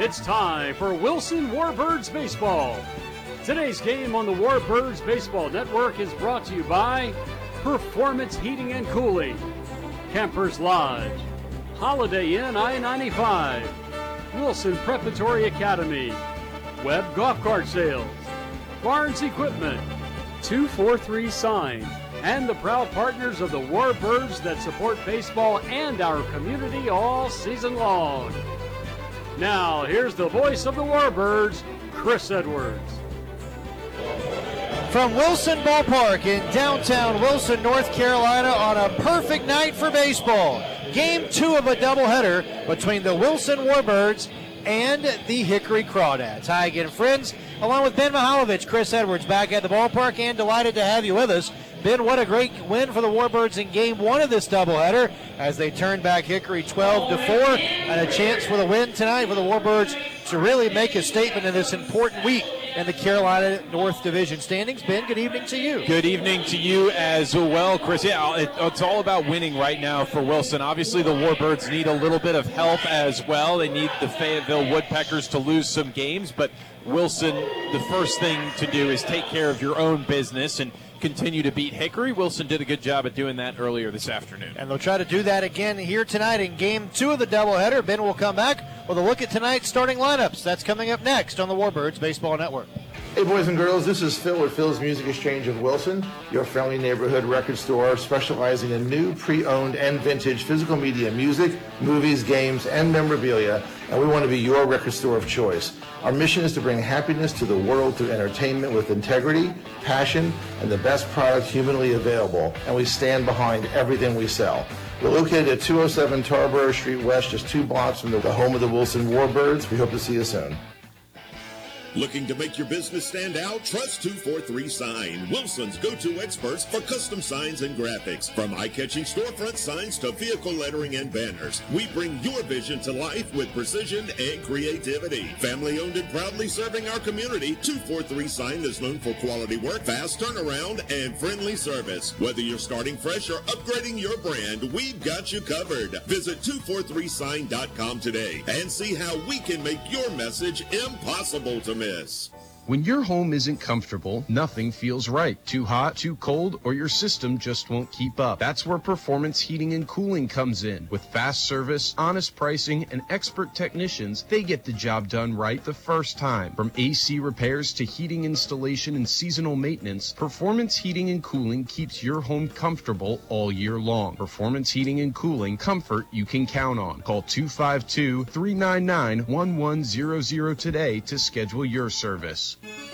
It's time for Wilson Warbirds Baseball. Today's game on the Warbirds Baseball Network is brought to you by Performance Heating and Cooling, Campers Lodge, Holiday Inn I-95, Wilson Preparatory Academy, Webb Golf Cart Sales, Barnes Equipment, 243 Sign, and the proud partners of the Warbirds that support baseball and our community all season long. Now, here's the voice of the Warbirds, Chris Edwards. From Wilson Ballpark in downtown Wilson, North Carolina, on a perfect night for baseball. Game 2 of a doubleheader between the Wilson Warbirds and the Hickory Crawdads. Hi again, friends. Along with Ben Mihalovich, Chris Edwards back at the ballpark, and delighted to have you with us. Ben, what a great win for the Warbirds in Game 1 of this doubleheader as they turned back Hickory 12-4, and a chance for the win tonight for the Warbirds to really make a statement in this important week in the Carolina North Division standings. Ben, good evening to you. Good evening to you as well, Chris. Yeah, it's all about winning right now for Wilson. Obviously, the Warbirds need a little bit of help as well. They need the Fayetteville Woodpeckers to lose some games, but Wilson, the first thing to do is take care of your own business and continue to beat Hickory. Wilson did a good job at doing that earlier this afternoon. And they'll try to do that again here tonight in Game 2 of the doubleheader. Ben will come back with a look at tonight's starting lineups. That's coming up next on the Warbirds Baseball Network. Hey boys and girls, this is Phil with Phil's Music Exchange of Wilson, your friendly neighborhood record store specializing in new, pre-owned, and vintage physical media music, movies, games, and memorabilia, and we want to be your record store of choice. Our mission is to bring happiness to the world through entertainment with integrity, passion, and the best product humanly available, and we stand behind everything we sell. We're located at 207 Tarboro Street West, just 2 blocks from the home of the Wilson Warbirds. We hope to see you soon. Looking to make your business stand out? Trust 243 Sign, Wilson's go-to experts for custom signs and graphics. From eye-catching storefront signs to vehicle lettering and banners, we bring your vision to life with precision and creativity. Family-owned and proudly serving our community, 243 Sign is known for quality work, fast turnaround, and friendly service. Whether you're starting fresh or upgrading your brand, we've got you covered. Visit 243sign.com today and see how we can make your message impossible to miss. When your home isn't comfortable, nothing feels right. Too hot, too cold, or your system just won't keep up. That's where Performance Heating and Cooling comes in. With fast service, honest pricing, and expert technicians, they get the job done right the first time. From AC repairs to heating installation and seasonal maintenance, Performance Heating and Cooling keeps your home comfortable all year long. Performance Heating and Cooling, comfort you can count on. Call 252-399-1100 today to schedule your service.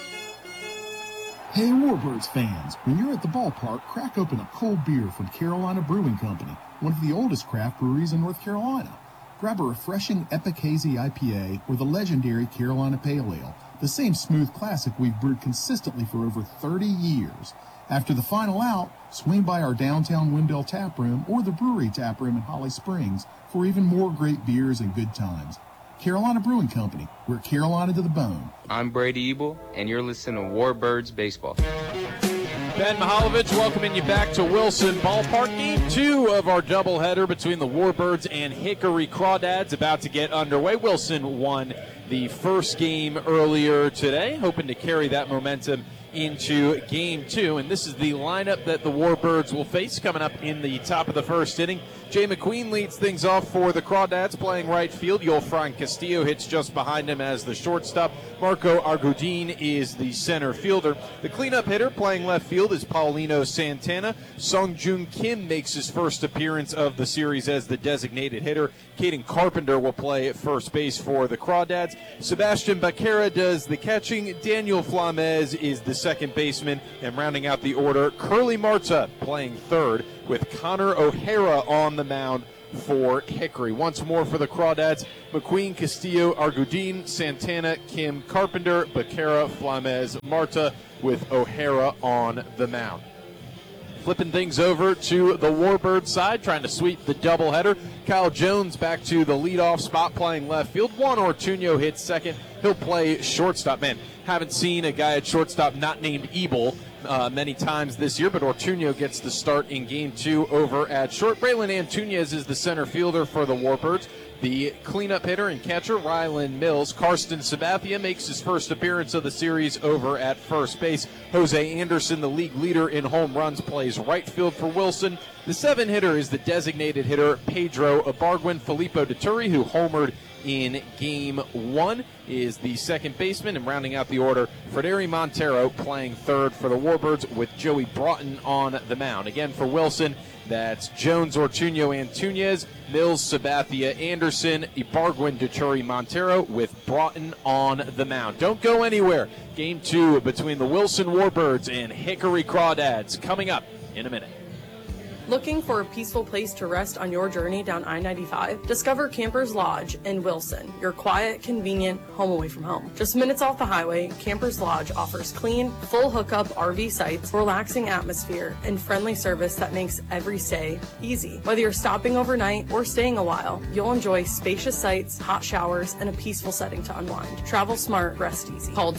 Hey Warbirds fans, when you're at the ballpark, crack open a cold beer from Carolina Brewing Company, one of the oldest craft breweries in North Carolina. Grab a refreshing Epic Hazy IPA or the legendary Carolina Pale Ale, the same smooth classic we've brewed consistently for over 30 years. After the final out, swing by our downtown Wendell Tap Room or the brewery tap room in Holly Springs for even more great beers and good times. Carolina Brewing Company, we're Carolina to the bone. I'm Brady Ebel, and you're listening to Warbirds Baseball. Ben Mihalovich welcoming you back to Wilson Ballpark. Game 2 of our doubleheader between the Warbirds and Hickory Crawdads about to get underway. Wilson won the first game earlier today, hoping to carry that momentum into Game 2. And this is the lineup that the Warbirds will face coming up in the top of the first inning. Jay McQueen leads things off for the Crawdads, playing right field. Yolfran Castillo hits just behind him as the shortstop. Marco Argudin is the center fielder. The cleanup hitter playing left field is Paulino Santana. Sung-Joon Kim makes his first appearance of the series as the designated hitter. Caden Carpenter will play at first base for the Crawdads. Sebastian Becerra does the catching. Daniel Flamez is the second baseman. And rounding out the order, Curly Marta playing third, with Connor O'Hara on the mound for Hickory. Once more for the Crawdads, McQueen, Castillo, Argudin, Santana, Kim, Carpenter, Becerra, Flamez, Marta, with O'Hara on the mound. Flipping things over to the Warbird side, trying to sweep the doubleheader. Kyle Jones back to the leadoff spot, playing left field. Juan Ortuño hits second. He'll play shortstop. Man, haven't seen a guy at shortstop not named Ebel many times this year, but Ortuño gets the start in Game 2 over at short. Braylon Antunez is the center fielder for the Warbirds. The cleanup hitter and catcher, Rylan Mills. Karsten Sabathia makes his first appearance of the series over at first base. Jose Anderson, the league leader in home runs, plays right field for Wilson. The 7 hitter is the designated hitter, Pedro Ibargüen. Filippo Dituri, who homered in Game 1, is the second baseman. And rounding out the order, Frederi Montero playing third for the Warbirds with Joey Broughton on the mound. Again, for Wilson, that's Jones, Ortuño, Antunes, Mills, Sabathia, Anderson, Ibargüen, Dituri, Montero, with Broughton on the mound. Don't go anywhere. Game 2 between the Wilson Warbirds and Hickory Crawdads coming up in a minute. Looking for a peaceful place to rest on your journey down I-95? Discover Campers Lodge in Wilson, your quiet, convenient home away from home. Just minutes off the highway, Campers Lodge offers clean, full hookup RV sites, relaxing atmosphere, and friendly service that makes every stay easy. Whether you're stopping overnight or staying a while, you'll enjoy spacious sites, hot showers, and a peaceful setting to unwind. Travel smart, rest easy. Call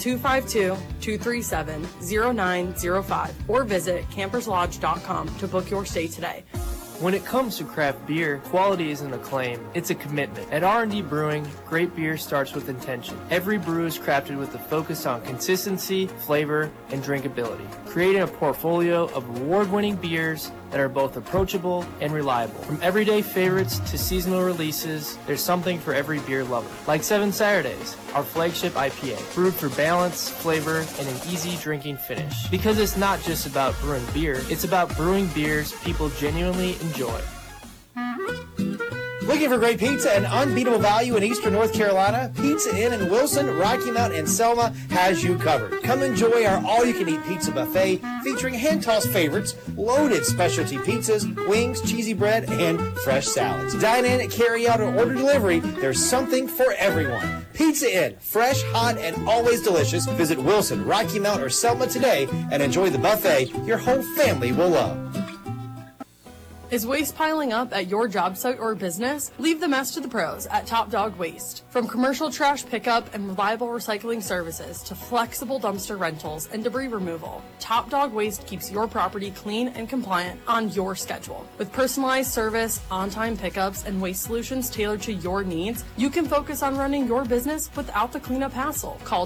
252-237-0905 or visit camperslodge.com to book your stay today. When it comes to craft beer, quality isn't a claim, it's a commitment. At R&D Brewing, great beer starts with intention. Every brew is crafted with a focus on consistency, flavor, and drinkability, creating a portfolio of award-winning beers that are both approachable and reliable. From everyday favorites to seasonal releases, there's something for every beer lover. Like 7 Saturdays, our flagship IPA, brewed for balance, flavor, and an easy drinking finish. Because it's not just about brewing beer, it's about brewing beers people genuinely enjoy. Looking for great pizza and unbeatable value in Eastern North Carolina? Pizza Inn in Wilson, Rocky Mount, and Selma has you covered. Come enjoy our all-you-can-eat pizza buffet featuring hand-tossed favorites, loaded specialty pizzas, wings, cheesy bread, and fresh salads. Dine in, carry out, or order delivery. There's something for everyone. Pizza Inn, fresh, hot, and always delicious. Visit Wilson, Rocky Mount, or Selma today and enjoy the buffet your whole family will love. Is waste piling up at your job site or business? Leave the mess to the pros at Top Dog Waste. From commercial trash pickup and reliable recycling services to flexible dumpster rentals and debris removal, Top Dog Waste keeps your property clean and compliant on your schedule. With personalized service, on-time pickups, and waste solutions tailored to your needs, you can focus on running your business without the cleanup hassle. Call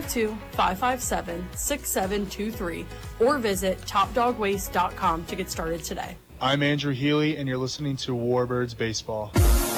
252-557-6723 or visit topdogwaste.com to get started today. I'm Andrew Healy, and you're listening to Warbirds Baseball.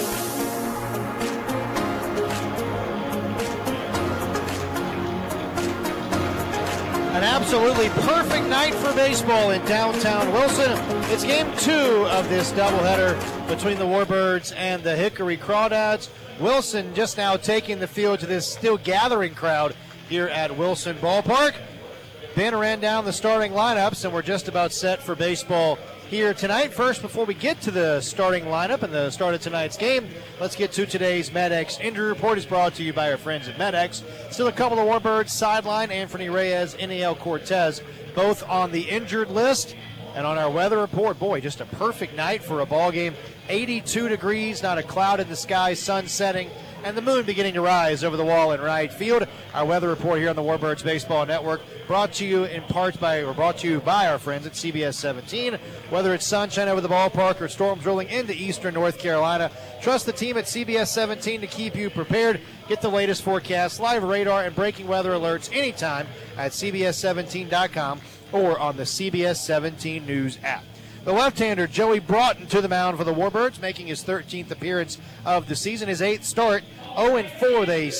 An absolutely perfect night for baseball in downtown Wilson. It's game 2 of this doubleheader between the Warbirds and the Hickory Crawdads. Wilson just now taking the field to this still gathering crowd here at Wilson Ballpark. Ben ran down the starting lineups, and we're just about set for baseball here tonight. First, before we get to the starting lineup and the start of tonight's game, let's get to today's MedX injury report. Is brought to you by our friends at MedX. Still a couple of Warbirds sideline. Anthony Reyes, Eniel Cortez, both on the injured list. And on our weather report, boy, just a perfect night for a ball game. 82 degrees, not a cloud in the sky, sun setting, and the moon beginning to rise over the wall in right field. Our weather report here on the Warbirds Baseball Network, brought to you by our friends at CBS 17. Whether it's sunshine over the ballpark or storms rolling into eastern North Carolina, trust the team at CBS 17 to keep you prepared. Get the latest forecasts, live radar, and breaking weather alerts anytime at CBS17.com or on the CBS 17 News app. The left-hander, Joey Broughton, to the mound for the Warbirds, making his 13th appearance of the season, his 8th start, 0-4 with a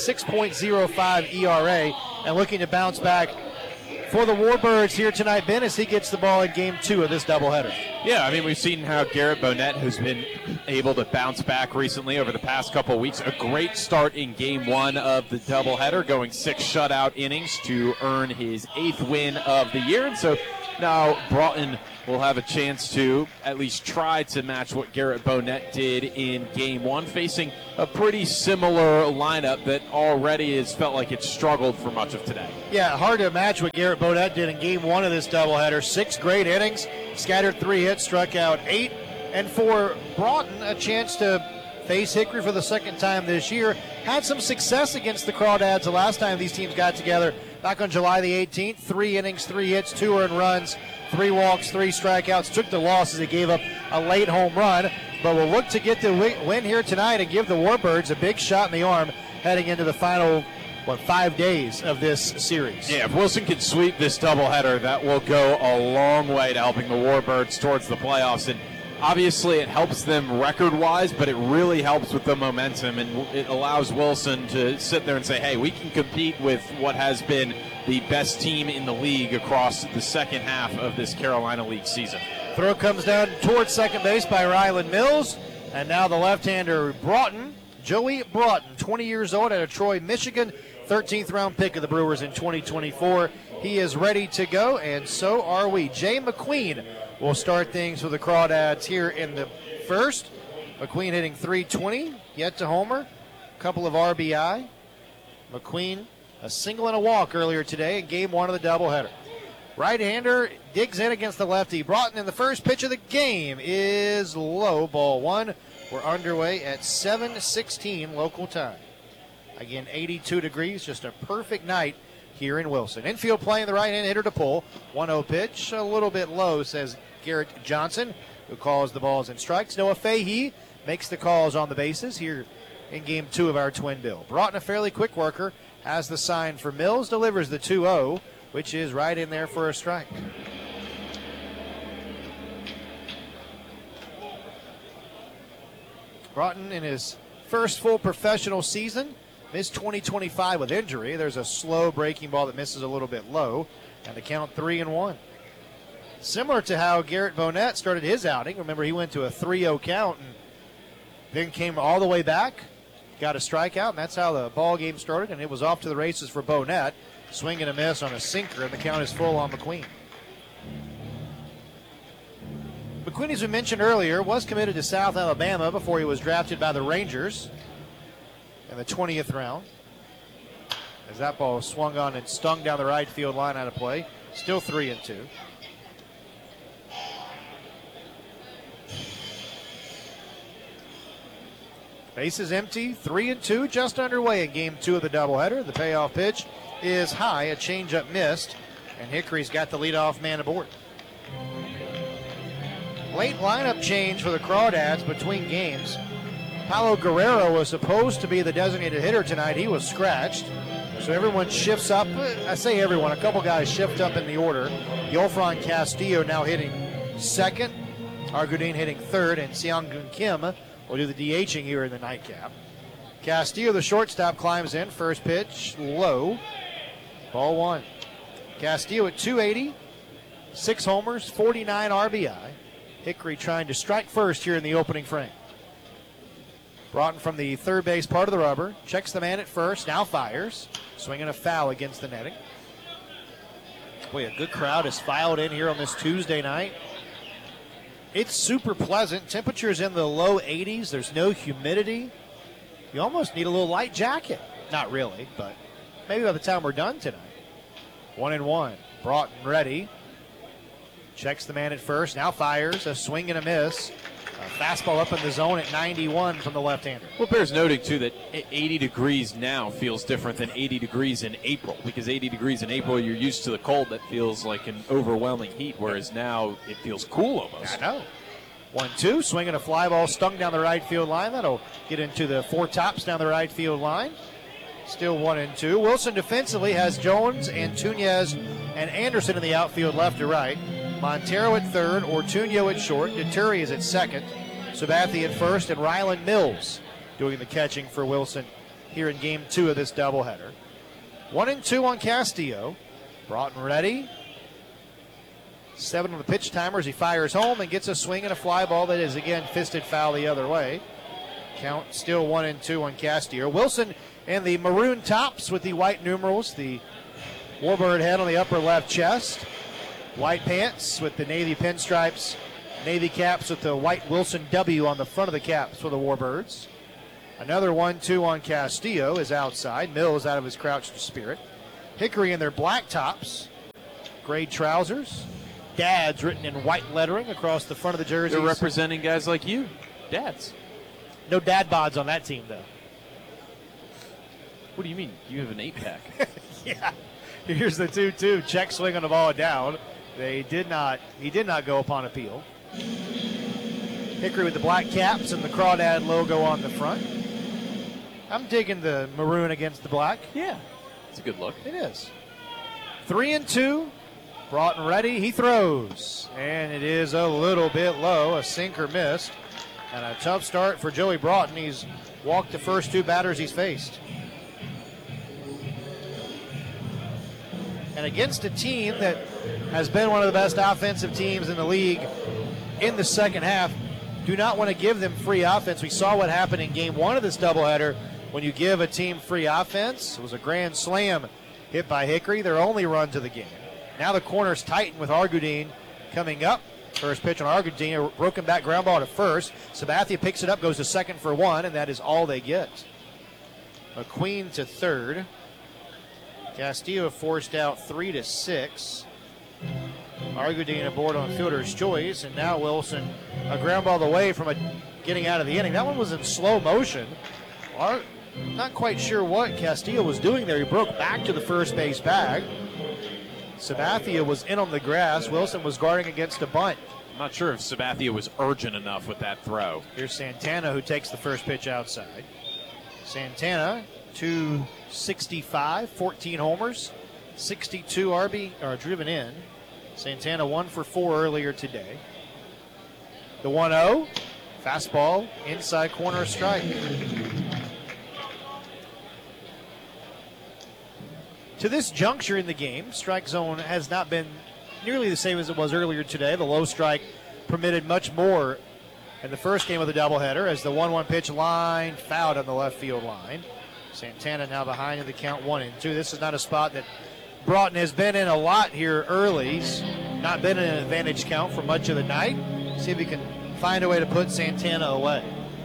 6.05 ERA, and looking to bounce back for the Warbirds here tonight, Ben, as he gets the ball in game 2 of this doubleheader. Yeah, I mean, we've seen how Garrett Bonnet has been able to bounce back recently over the past couple of weeks. A great start in game 1 of the doubleheader, going 6 shutout innings to earn his 8th win of the year. And so now Broughton will have a chance to at least try to match what Garrett Bonnet did in game 1, facing a pretty similar lineup that already has felt like it struggled for much of today. Yeah, hard to match what Garrett Bonnet did in game 1 of this doubleheader. 6 great innings, scattered 3 hits, struck out 8. And for Broughton, a chance to face Hickory for the second time this year. Had some success against the Crawdads the last time these teams got together back on July the 18th. 3 innings, 3 hits, 2 earned runs, 3 walks, 3 strikeouts. Took the loss as they gave up a late home run. but will look to get the win here tonight and give the Warbirds a big shot in the arm heading into the final 5 days of this series. Yeah, if Wilson can sweep this doubleheader, that will go a long way to helping the Warbirds towards the playoffs. And obviously it helps them record-wise, but it really helps with the momentum, and it allows Wilson to sit there and say, hey, we can compete with what has been the best team in the league across the second half of this Carolina League season. Throw comes down towards second base by Ryland Mills, and now the left-hander Broughton, Joey Broughton, 20 years old, out of Troy, Michigan, 13th round pick of the Brewers in 2024. He is ready to go, and so are we. Jay McQueen will start things for the Crawdads here in the first. McQueen hitting .320, yet to homer, couple of RBI. McQueen, a single and a walk earlier today in game one of the doubleheader. Right-hander digs in against the lefty. Broughton, in the first pitch of the game is low, ball one. We're underway at 7:16 local time. Again, 82 degrees, just a perfect night here in Wilson. Infield playing the right-hand hitter to pull. 1-0 pitch, a little bit low, says Garrett Johnson, who calls the balls and strikes. Noah Fahey makes the calls on the bases here in game two of our twin bill. Broughton, a fairly quick worker, has the sign for Mills, delivers the 2-0, which is right in there for a strike. Broughton in his first full professional season, missed 2025 with injury. There's a slow breaking ball that misses a little bit low, and the count 3-1. Similar to how Garrett Bonnet started his outing. Remember, he went to a 3-0 count and then came all the way back, got a strikeout, and that's how the ball game started, and it was off to the races for Bonnet. Swing and a miss on a sinker, and the count is full on McQueen. McQueen, as we mentioned earlier, was committed to South Alabama before he was drafted by the Rangers in the 20th round. As that ball swung on and stung down the right field line out of play. Still 3-2. Bases empty, 3-2, just underway in game two of the doubleheader. The payoff pitch is high, a changeup missed, and Hickory's got the leadoff man aboard. Late lineup change for the Crawdads between games. Paulo Guerrero was supposed to be the designated hitter tonight. He was scratched. So everyone shifts up. I say everyone, a couple guys shift up in the order. Yolfran Castillo now hitting second. Argudin hitting third, and Seong-Gun Kim will do the DHing here in the nightcap. Castillo, the shortstop, climbs in. First pitch, low. Ball one. Castillo at 280, 6 homers, 49 RBI. Hickory trying to strike first here in the opening frame. Broughton from the third base part of the rubber. Checks the man at first, now fires. Swinging a foul against the netting. Boy, a good crowd has filed in here on this Tuesday night. It's super pleasant. Temperatures in the low 80s. There's no humidity. You almost need a little light jacket. Not really, but maybe by the time we're done tonight. 1-1. Broughton ready. Checks the man at first, now fires. A swing and a miss. A fastball up in the zone at 91 from the left-hander. Well, it bears noting, too, that 80 degrees now feels different than 80 degrees in April, because 80 degrees in April, you're used to the cold that feels like an overwhelming heat, whereas now it feels cool almost. I know. 1-2, swinging a fly ball stung down the right field line. That'll get into the four tops down the right field line. Still 1-2. Wilson defensively has Jones and Tunez and Anderson in the outfield left to right. Montero at third, Ortuño at short, Deturi is at second, Sabathia at first, and Ryland Mills doing the catching for Wilson here in game two of this doubleheader. 1-2 on Castillo. Broughton ready. 7 on the pitch timer as he fires home and gets a swing and a fly ball that is again fisted foul the other way. Count still 1-2 on Castillo. Wilson and the maroon tops with the white numerals, the Warbird head on the upper left chest. White pants with the navy pinstripes, navy caps with the white Wilson W on the front of the caps for the Warbirds. Another 1-2 on Castillo is outside. Mills out of his crouched spirit. Hickory in their black tops, gray trousers, Dads written in white lettering across the front of the jerseys. They're representing guys like you, Dads. No dad bods on that team, though. What do you mean? You have an 8-pack. Yeah. Here's the 2-2. Check swing on the ball down. He did not go upon appeal. Hickory with the black caps and the Crawdad logo on the front. I'm digging the maroon against the black. Yeah, it's a good look. It is. 3-2. Broughton ready. He throws. And it is a little bit low. A sinker missed. And a tough start for Joey Broughton. He's walked the first 2 batters he's faced. And against a team that has been one of the best offensive teams in the league in the second half, do not want to give them free offense. We saw what happened in game 1 of this doubleheader. When you give a team free offense, it was a grand slam hit by Hickory, their only run to the game. Now the corners tighten with Argudine coming up. First pitch on Argudine, a broken back ground ball to first. Sabathia picks it up, goes to second for 1, and that is all they get. McQueen to third. Castillo forced out 3-6. Argudine aboard on fielder's choice, and now Wilson a ground ball away from getting out of the inning. That one was in slow motion. Not quite sure what Castillo was doing there. He broke back to the first base bag. Sabathia was in on the grass. Wilson was guarding against a bunt. I'm not sure if Sabathia was urgent enough with that throw. Here's Santana, who takes the first pitch outside. Santana, 265, 14 homers, 62 RB driven in. Santana 1 for 4 earlier today. The 1-0, fastball, inside corner strike. To this juncture in the game, strike zone has not been nearly the same as it was earlier today. The low strike permitted much more in the first game of the doubleheader as the 1-1 pitch line fouled on the left field line. Santana now behind in the count 1-2. This is not a spot that Broughton has been in a lot here early. He's not been in an advantage count for much of the night. See if he can find a way to put Santana away.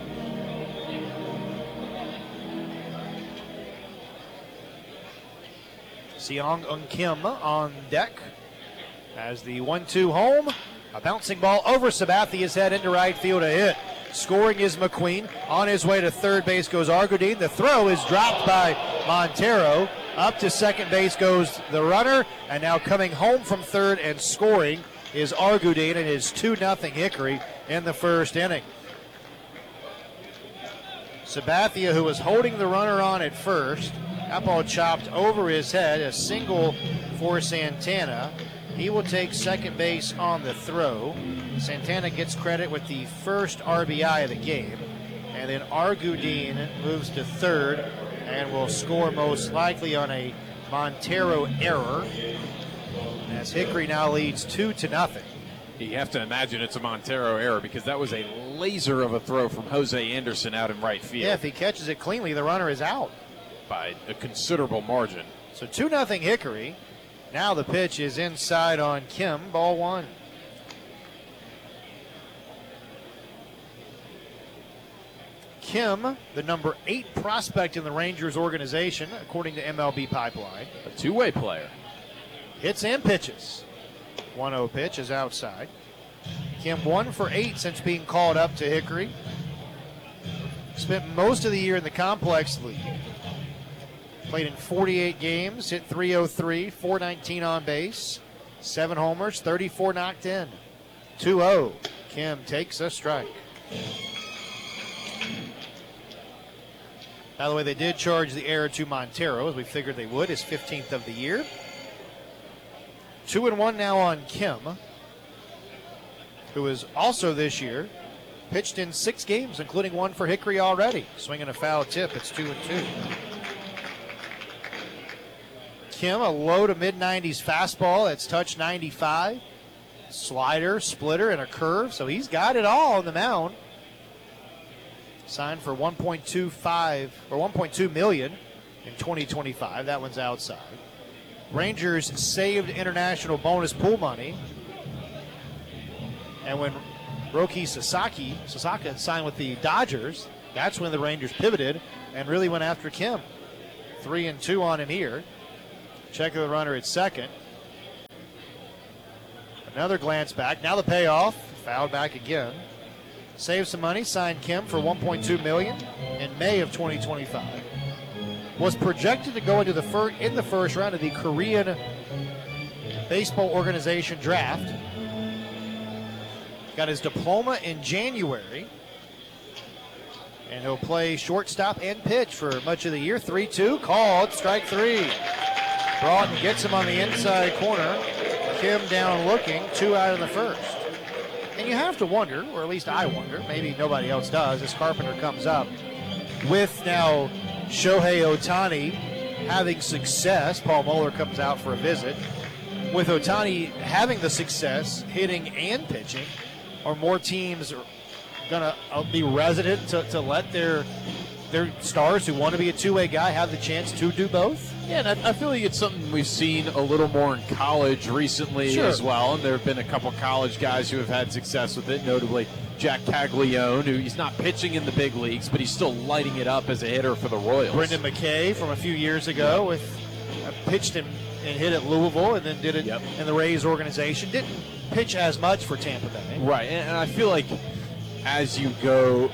Seong Kim on deck as the 1-2 home. A bouncing ball over Sabathia's head into right field, a hit. Scoring is McQueen. On his way to third base goes Argudine. The throw is dropped by Montero. Up to second base goes the runner. And now coming home from third and scoring is Argudine. And it is 2-0 Hickory in the first inning. Sabathia, who was holding the runner on at first, that ball chopped over his head. A single for Santana. He will take second base on the throw. Santana gets credit with the first RBI of the game. And then Argudine moves to third and will score most likely on a Montero error. As Hickory now leads 2-0. You have to imagine it's a Montero error because that was a laser of a throw from Jose Anderson out in right field. Yeah, if he catches it cleanly, the runner is out by a considerable margin. So 2-0 Hickory. Now the pitch is inside on Kim, ball 1. Kim, the number 8 prospect in the Rangers organization, according to MLB Pipeline. A two-way player. Hits and pitches. 1-0 pitch is outside. Kim 1 for 8 since being called up to Hickory. Spent most of the year in the Complex League. Played in 48 games, hit .303, .419 on base, 7 homers, 34 knocked in. 2-0. Kim takes a strike. By the way, they did charge the error to Montero, as we figured they would, his 15th of the year. 2-1 now on Kim, who is also this year pitched in 6 games, including 1 for Hickory already. Swinging a foul tip, it's 2-2. Kim, a low to mid-90s fastball that's touched 95. Slider, splitter, and a curve. So he's got it all on the mound. Signed for $1.25 or $1.2 million in 2025. That one's outside. Rangers saved international bonus pool money. And when Roki Sasaki signed with the Dodgers, that's when the Rangers pivoted and really went after Kim. 3-2 on him here. Check of the runner at second. Another glance back. Now the payoff. Fouled back again. Saved some money. Signed Kim for $1.2 million in May of 2025. Was projected to go into the first round of the Korean Baseball Organization draft. got his diploma in January. And he'll play shortstop and pitch for much of the year. 3-2, called, strike 3. Broughton gets him on the inside corner. Kim down looking, 2 out in the first. And you have to wonder, or at least I wonder, maybe nobody else does, as Carpenter comes up with now Shohei Ohtani having success. Paul Moeller comes out for a visit. With Ohtani having the success, hitting and pitching, are more teams going to be resident to let their stars who want to be a two-way guy have the chance to do both? Yeah, and I feel like it's something we've seen a little more in college recently as well, and there have been a couple college guys who have had success with it, notably Jack Caglione, who he's not pitching in the big leagues, but he's still lighting it up as a hitter for the Royals. Brendan McKay from a few years ago pitched and hit at Louisville and then did it in the Rays organization. Didn't pitch as much for Tampa Bay. Right, and I feel like as you go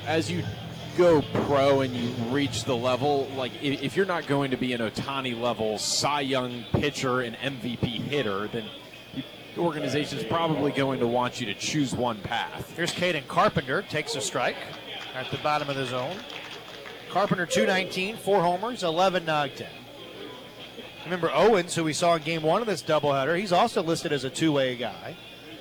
pro and you reach the level, like if you're not going to be an Ohtani level Cy Young pitcher and MVP hitter, then the organization's probably going to want you to choose one path. Here's Caden Carpenter, takes a strike at the bottom of the zone. Carpenter 219, 4 homers, 11 NOG 10. Remember Owens, who we saw in game 1 of this doubleheader, he's also listed as a two-way guy.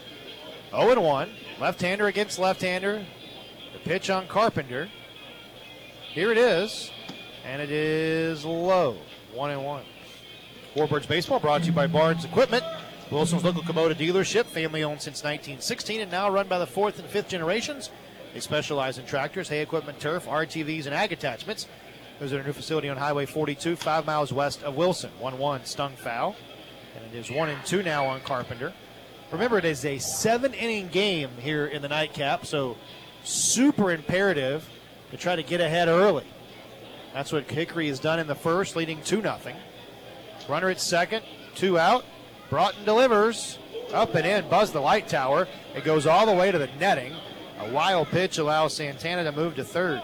0-1, left-hander against left-hander. The pitch on Carpenter. Here it is, and it is low, 1-1. Warbirds Baseball brought to you by Barnes Equipment, Wilson's local Kubota dealership, family-owned since 1916 and now run by the 4th and 5th generations. They specialize in tractors, hay equipment, turf, RTVs, and ag attachments. Visit their new facility on Highway 42, 5 miles west of Wilson. 1-1, stung foul, and it is 1-2 now on Carpenter. Remember, it is a 7-inning game here in the nightcap, so super imperative to try to get ahead early. That's what Hickory has done in the first, leading 2-0. Runner at second, 2 out. Broughton delivers, up and in, buzz the light tower. It goes all the way to the netting. A wild pitch allows Santana to move to third.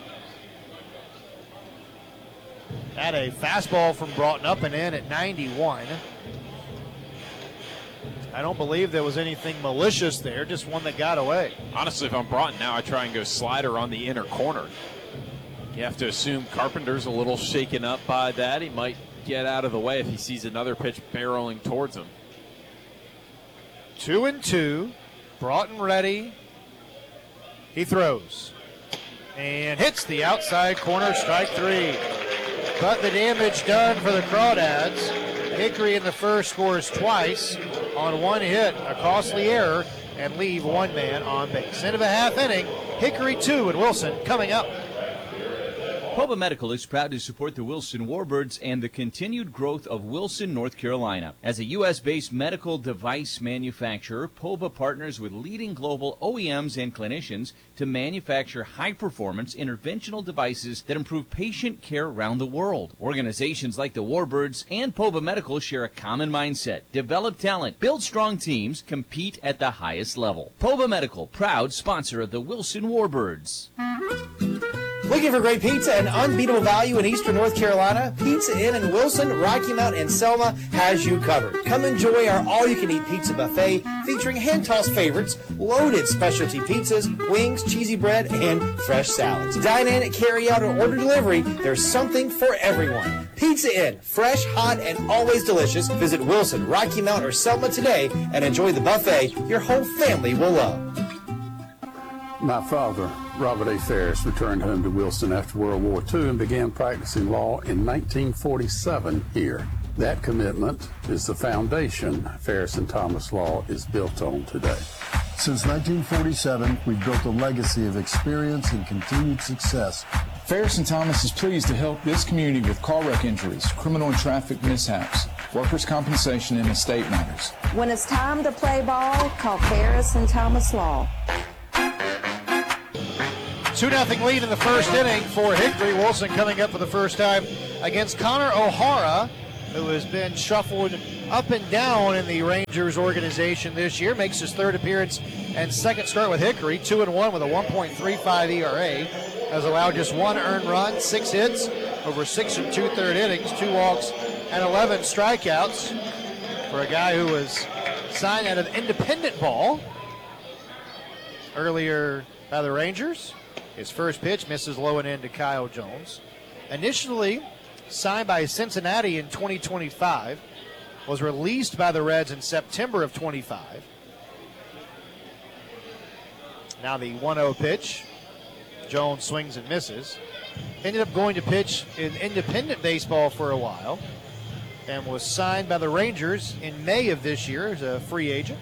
Had a fastball from Broughton up and in at 91. I don't believe there was anything malicious there, just one that got away. Honestly, if I'm Broughton now, I try and go slider on the inner corner. You have to assume Carpenter's a little shaken up by that. He might get out of the way if he sees another pitch barreling towards him. 2-2. Broughton ready. He throws and hits the outside corner, strike 3. But the damage done for the Crawdads. Hickory in the first scores twice on one hit, a costly error, and leave one man on base. End of a half inning, Hickory 2 and Wilson coming up. Poba Medical is proud to support the Wilson Warbirds and the continued growth of Wilson, North Carolina. As a U.S.-based medical device manufacturer, Poba partners with leading global OEMs and clinicians to manufacture high-performance interventional devices that improve patient care around the world. Organizations like the Warbirds and Poba Medical share a common mindset: develop talent, build strong teams, compete at the highest level. Poba Medical, proud sponsor of the Wilson Warbirds. Looking for great pizza and unbeatable value in Eastern North Carolina? Pizza Inn in Wilson, Rocky Mount, and Selma has you covered. Come enjoy our all-you-can-eat pizza buffet featuring hand-tossed favorites, loaded specialty pizzas, wings, cheesy bread, and fresh salads. Dine in, carry out, or order delivery. There's something for everyone. Pizza Inn, fresh, hot, and always delicious. Visit Wilson, Rocky Mount, or Selma today and enjoy the buffet your whole family will love. My father, Robert A. Ferris, returned home to Wilson after World War II and began practicing law in 1947 here. That commitment is the foundation Ferris and Thomas Law is built on today. Since 1947, we've built a legacy of experience and continued success. Ferris and Thomas is pleased to help this community with car wreck injuries, criminal and traffic mishaps, workers' compensation, and estate matters. When it's time to play ball, call Ferris and Thomas Law. 2-0 lead in the first inning for Hickory. Wilson coming up for the first time against Connor O'Hara, who has been shuffled up and down in the Rangers organization this year. Makes his third appearance and second start with Hickory. 2-1 with a 1.35 ERA. Has allowed just 1 earned run, 6 hits over 6 2/3 innings, 2 walks, and 11 strikeouts for a guy who was signed out of independent ball. earlier by the Rangers. His first pitch misses low and in to Kyle Jones. Initially signed by Cincinnati in 2025, was released by the Reds in September of 25. Now the 1-0 pitch. Jones swings and misses. Ended up going to pitch in independent baseball for a while and was signed by the Rangers in May of this year as a free agent.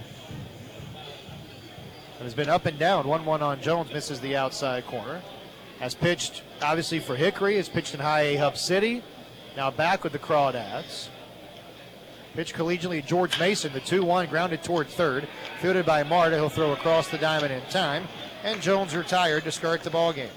And has been up and down. 1-1 on Jones, misses the outside corner. Has pitched, obviously, for Hickory. Has pitched in High A Hub City. Now back with the Crawdads. Pitch collegiately, George Mason, the 2-1, grounded toward third. Fielded by Marta. He'll throw across the diamond in time. And Jones retired to start the ball game.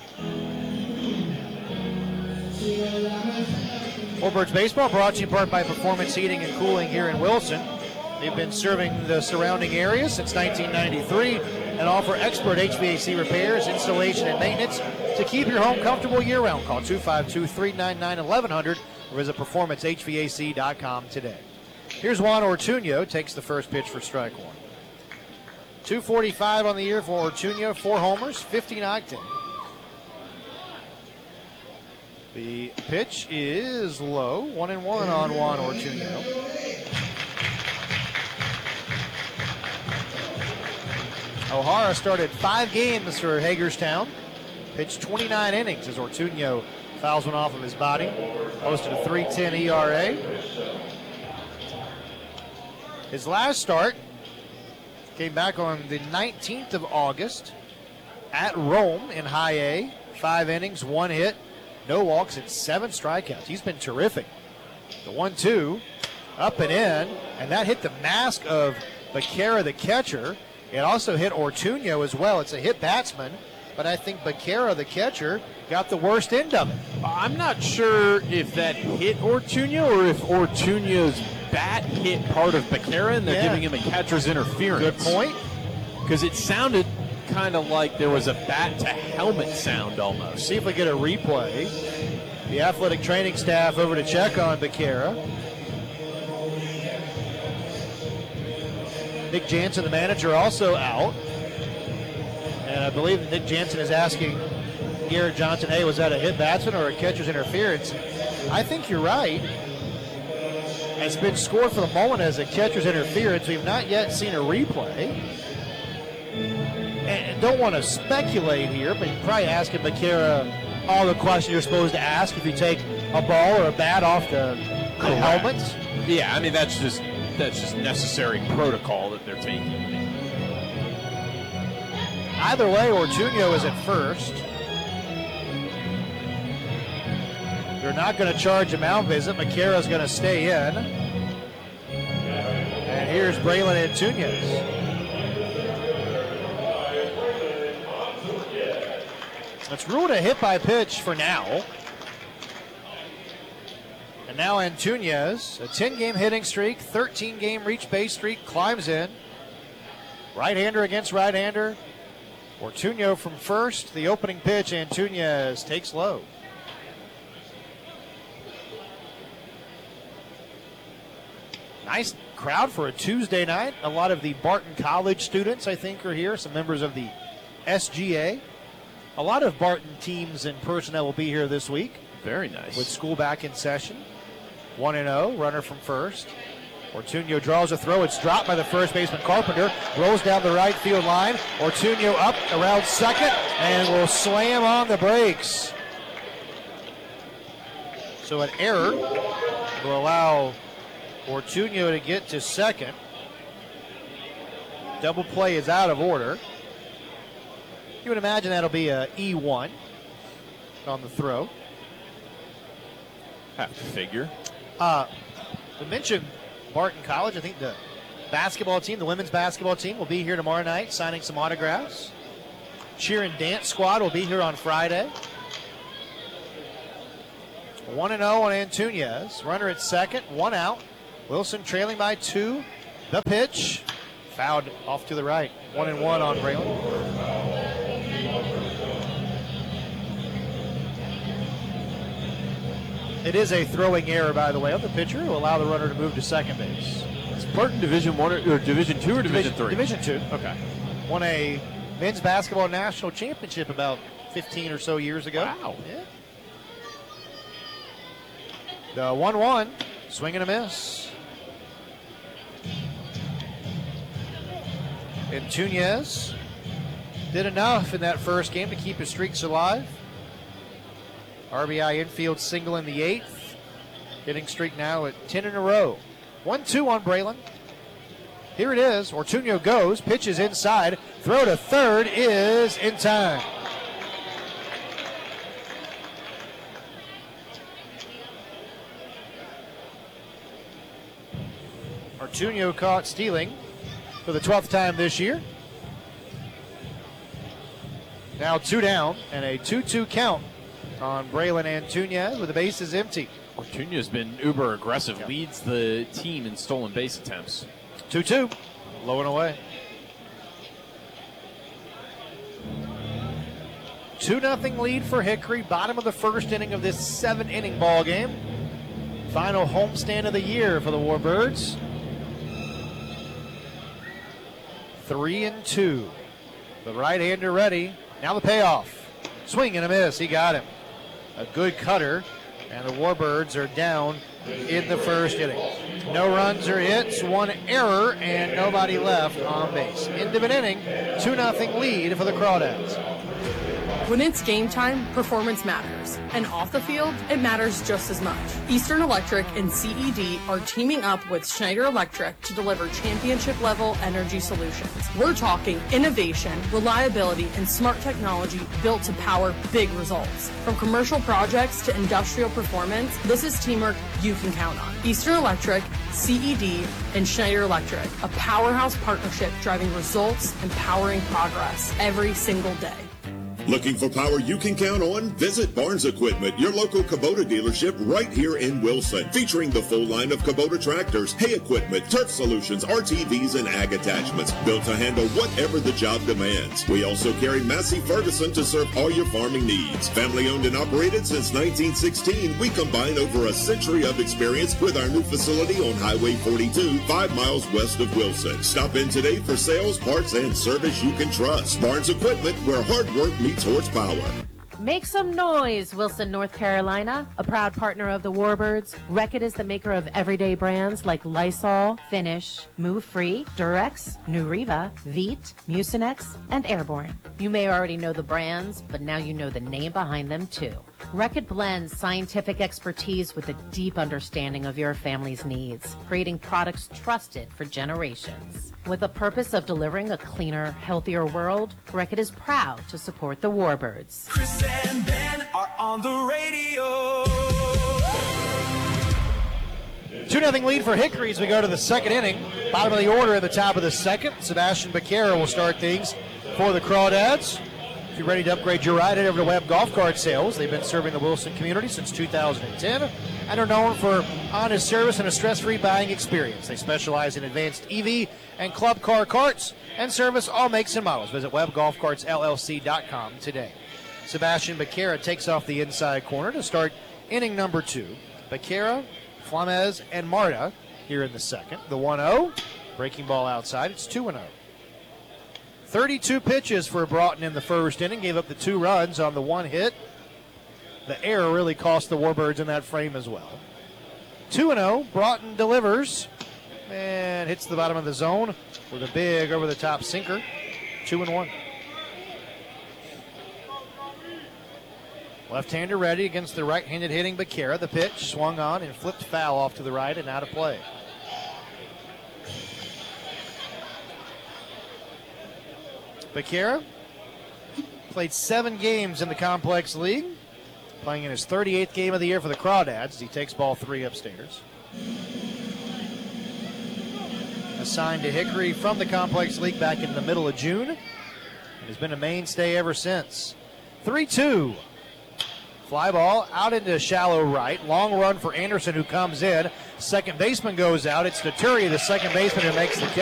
Warbirds Baseball brought to you in part by Performance Heating and Cooling here in Wilson. They've been serving the surrounding area since 1993 and offer expert HVAC repairs, installation, and maintenance to keep your home comfortable year-round. Call 252-399-1100 or visit performancehvac.com today. Here's Juan Ortuño, takes the first pitch for strike one. 245 on the year for Ortuño, 4 homers, 50 knocked in. The pitch is low, 1-1 on Juan Ortuño. O'Hara started 5 games for Hagerstown. Pitched 29 innings as Ortuño fouls one off of his body. Posted a 3.10 ERA. His last start came back on the 19th of August at Rome in High A. 5 innings, 1 hit, no walks, and 7 strikeouts. He's been terrific. The 1-2 up and in, and that hit the mask of Becerra, the catcher. It also hit Ortuño as well. It's a hit batsman, but I think Becerra, the catcher, got the worst end of it. I'm not sure if that hit Ortuño or if Ortuño's bat hit part of Becerra and they're giving him a catcher's interference. Good point. Because it sounded kind of like there was a bat to helmet sound almost. See if we get a replay. The athletic training staff over to check on Becerra. Nick Jansen, the manager, also out. And I believe that Nick Jansen is asking Garrett Johnson, hey, was that a hit batsman or a catcher's interference? I think you're right. It's been scored for the moment as a catcher's interference. We've not yet seen a replay. And don't want to speculate here, but you're probably asking Becerra all the questions you're supposed to ask if you take a ball or a bat off the helmet. Yeah, I mean, that's just necessary protocol that they're taking. Either way, Ortuño is at first. They're not going to charge a mound visit. Becerra's going to stay in. And here's Braylon Antunes. It's ruled a hit by pitch for now. And now Antunes, a 10-game hitting streak, 13-game reach base streak, climbs in. Right-hander against right-hander. Ortuño from first. The opening pitch, Antunes takes low. Nice crowd for a Tuesday night. A lot of the Barton College students, I think, are here. Some members of the SGA. A lot of Barton teams and personnel will be here this week. Very nice. With school back in session. 1-0, runner from first. Ortuño draws a throw. It's dropped by the first baseman Carpenter. Rolls down the right field line. Ortuño up around second and will slam on the brakes. So an error will allow Ortuño to get to second. Double play is out of order. You would imagine that'll be a E1 on the throw. Have to figure. We mentioned Barton College. I think the basketball team, the women's basketball team, will be here tomorrow night signing some autographs. Cheer and dance squad will be here on Friday. 1-0 on Antunes. Runner at second, 1 out. Wilson trailing by 2. The pitch. Fouled off to the right. 1-1 on Braylon. It is a throwing error, by the way, on the pitcher to allow the runner to move to second base. Is Barton Division 1 or Division 2 or Division 3? Division 2. Okay. 1A men's basketball national championship about 15 or so years ago. Wow. Yeah. The 1-1, swing and a miss. And Tunez did enough in that first game to keep his streaks alive. RBI infield single in the 8th. Hitting streak now at 10 in a row. 1-2 on Braylon. Here it is. Ortuño goes, pitches inside. Throw to third is in time. Ortuño caught stealing for the 12th time this year. Now 2 down and a 2-2 count on Braylon and Tunez with the bases empty. Ortuño's been uber aggressive, leads the team in stolen base attempts. 2-2, low and away. 2-0 lead for Hickory, bottom of the first inning of this 7-inning ball game. Final homestand of the year for the Warbirds. 3-2. The right-hander ready. Now the payoff. Swing and a miss. He got him. A good cutter. And the Warbirds are down in the first inning. No runs or hits, 1 error, and nobody left on base. End of an inning, 2-0 lead for the Crawdads. When it's game time, performance matters. And off the field, it matters just as much. Eastern Electric and CED are teaming up with Schneider Electric to deliver championship-level energy solutions. We're talking innovation, reliability, and smart technology built to power big results. From commercial projects to industrial performance, this is teamwork you can count on. Eastern Electric, CED, and Schneider Electric, a powerhouse partnership driving results and powering progress every single day. Looking for power you can count on? Visit Barnes Equipment, your local Kubota dealership right here in Wilson, featuring the full line of Kubota tractors, hay equipment, turf solutions, RTVs, and ag attachments, built to handle whatever the job demands. We also carry Massey Ferguson to serve all your farming needs. Family owned and operated since 1916, we combine over a century of experience with our new facility on Highway 42, 5 miles west of Wilson. Stop in today for sales, parts, and service you can trust. Barnes Equipment, where hard work meets horsepower. Make some noise, Wilson, North Carolina. A proud partner of the Warbirds, Reckitt is the maker of everyday brands like Lysol, Finish, Move Free, Durex, Nuriva, Veet, Mucinex, and Airborne. You may already know the brands, but now you know the name behind them too. Reckitt blends scientific expertise with a deep understanding of your family's needs, creating products trusted for generations. With the purpose of delivering a cleaner, healthier world, Reckitt is proud to support the Warbirds. Chris and Ben are on the radio. 2-0 lead for Hickory as we go to the second inning. Bottom of the order at the top of the second. Sebastian Becerra will start things for the Crawdads. If you're ready to upgrade your ride, head over to Webb Golf Cart Sales. They've been serving the Wilson community since 2010 and are known for honest service and a stress-free buying experience. They specialize in advanced EV and club car carts and service all makes and models. Visit WebbGolfCartsLLC.com today. Sebastian Becerra takes off the inside corner to start inning number 2. Becerra, Flamez, and Marta here in the second. The 1-0, breaking ball outside. It's 2-0. 32 pitches for Broughton in the first inning. Gave up the 2 runs on the 1 hit. The error really cost the Warbirds in that frame as well. 2-0, Broughton delivers and hits the bottom of the zone with a big over-the-top sinker. 2-1. Left-hander ready against the right-handed hitting Becerra. The pitch swung on and flipped foul off to the right and out of play. Becerra played 7 games in the Complex League, playing in his 38th game of the year for the Crawdads as he takes ball 3 upstairs. Assigned to Hickory from the Complex League back in the middle of June and has been a mainstay ever since. 3-2. Fly ball out into shallow right. Long run for Anderson, who comes in. Second baseman goes out. It's Naturi, the second baseman, who makes the catch.